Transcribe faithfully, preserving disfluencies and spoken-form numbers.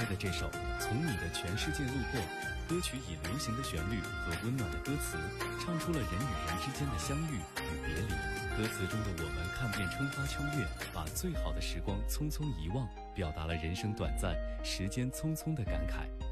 开的这首《从你的全世界路过》，歌曲以流行的旋律和温暖的歌词，唱出了人与人之间的相遇与别离。歌词中的我们看遍春花秋月，把最好的时光匆匆遗忘，表达了人生短暂、时间匆匆的感慨。